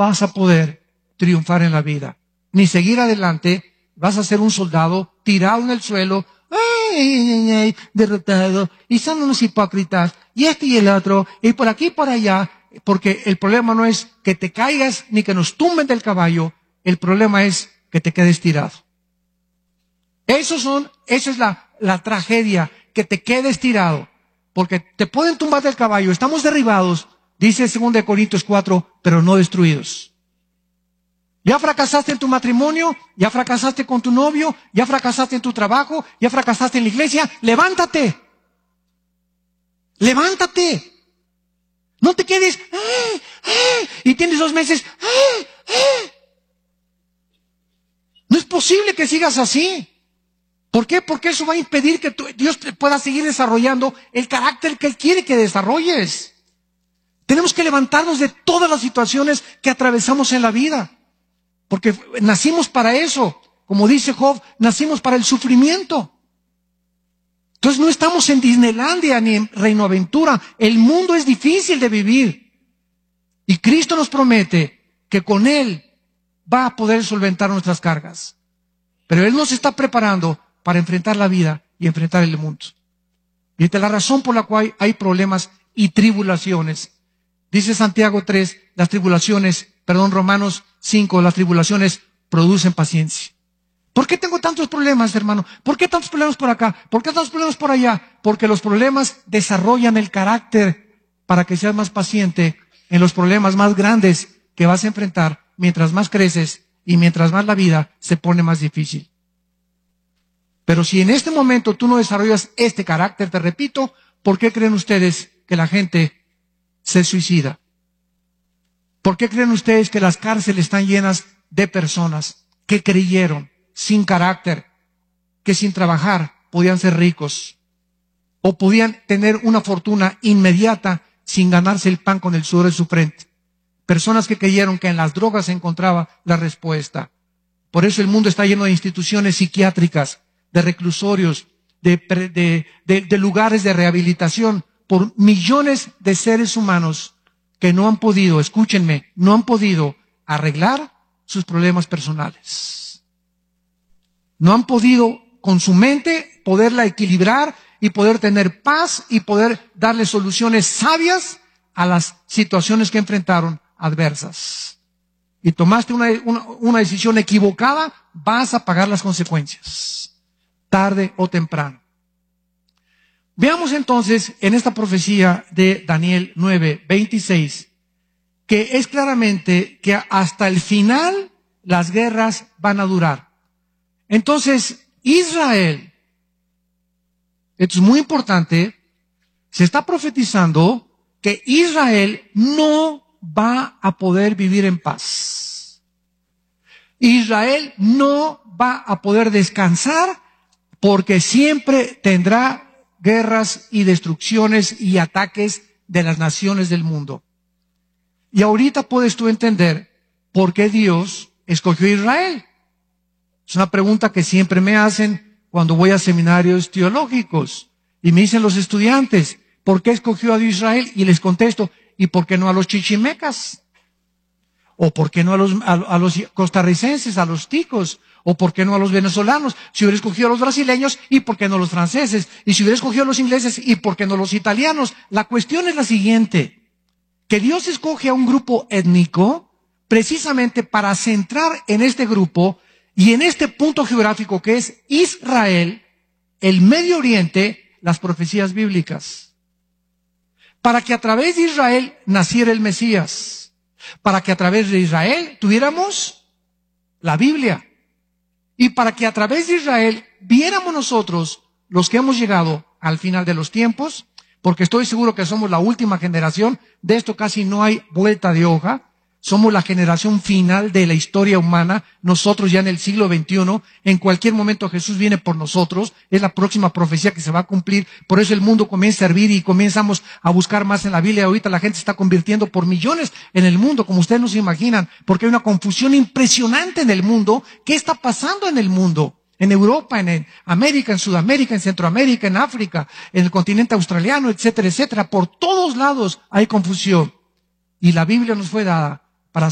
vas a poder triunfar en la vida, ni seguir adelante. Vas a ser un soldado tirado en el suelo, derrotado, y son unos hipócritas, y este y el otro, y por aquí y por allá, porque el problema no es que te caigas ni que nos tumben del caballo, el problema es que te quedes tirado. Esa es la tragedia, que te quedes tirado, porque te pueden tumbar del caballo, estamos derribados, dice 2 Corintios 4, pero no destruidos. Ya fracasaste en tu matrimonio, ya fracasaste con tu novio, ya fracasaste en tu trabajo, ya fracasaste en la iglesia. ¡Levántate! ¡Levántate! No te quedes, y tienes 2 meses, No es posible que sigas así. ¿Por qué? Porque eso va a impedir que Dios te pueda seguir desarrollando el carácter que Él quiere que desarrolles. Tenemos que levantarnos de todas las situaciones que atravesamos en la vida. Porque nacimos para eso. Como dice Job, nacimos para el sufrimiento. Entonces no estamos en Disneylandia ni en Reino Aventura. El mundo es difícil de vivir. Y Cristo nos promete que con Él va a poder solventar nuestras cargas. Pero Él nos está preparando para enfrentar la vida y enfrentar el mundo. Y esta es la razón por la cual hay problemas y tribulaciones. Dice Santiago 3, Romanos 5, las tribulaciones producen paciencia. ¿Por qué tengo tantos problemas, hermano? ¿Por qué tantos problemas por acá? ¿Por qué tantos problemas por allá? Porque los problemas desarrollan el carácter para que seas más paciente en los problemas más grandes que vas a enfrentar mientras más creces y mientras más la vida se pone más difícil. Pero si en este momento tú no desarrollas este carácter, te repito, ¿por qué creen ustedes que la gente se suicida? ¿Por qué creen ustedes que las cárceles están llenas de personas que creyeron sin carácter, que sin trabajar podían ser ricos o podían tener una fortuna inmediata sin ganarse el pan con el sudor de su frente? Personas que creyeron que en las drogas se encontraba la respuesta. Por eso el mundo está lleno de instituciones psiquiátricas, de reclusorios, de lugares de rehabilitación, por millones de seres humanos que no han podido, escúchenme, no han podido arreglar sus problemas personales. No han podido con su mente poderla equilibrar y poder tener paz y poder darle soluciones sabias a las situaciones que enfrentaron adversas. Y tomaste una decisión equivocada, vas a pagar las consecuencias, tarde o temprano. Veamos entonces en esta profecía de Daniel 9:26, que es claramente que hasta el final las guerras van a durar. Entonces, Israel, esto es muy importante, se está profetizando que Israel no va a poder vivir en paz. Israel no va a poder descansar porque siempre tendrá guerras y destrucciones y ataques de las naciones del mundo. Y ahorita puedes tú entender por qué Dios escogió a Israel. Es una pregunta que siempre me hacen cuando voy a seminarios teológicos. Y me dicen los estudiantes, ¿por qué escogió a Israel? Y les contesto, ¿y por qué no a los chichimecas? ¿O por qué no a los costarricenses, a los ticos? ¿O por qué no a los venezolanos? Si hubiera escogido a los brasileños, ¿y por qué no a los franceses? Y si hubiera escogido a los ingleses, ¿y por qué no a los italianos? La cuestión es la siguiente, que Dios escoge a un grupo étnico precisamente para centrar en este grupo y en este punto geográfico que es Israel, el Medio Oriente, las profecías bíblicas. Para que a través de Israel naciera el Mesías. Para que a través de Israel tuviéramos la Biblia. Y para que a través de Israel viéramos nosotros, los que hemos llegado al final de los tiempos, porque estoy seguro que somos la última generación, de esto casi no hay vuelta de hoja, somos la generación final de la historia humana, nosotros ya en el siglo XXI, en cualquier momento Jesús viene por nosotros, es la próxima profecía que se va a cumplir, por eso el mundo comienza a hervir y comenzamos a buscar más en la Biblia. Ahorita la gente se está convirtiendo por millones en el mundo, como ustedes no se imaginan, porque hay una confusión impresionante en el mundo. ¿Qué está pasando en el mundo? En Europa, en América, en Sudamérica, en Centroamérica, en África, en el continente australiano, etcétera, etcétera. Por todos lados hay confusión. Y la Biblia nos fue dada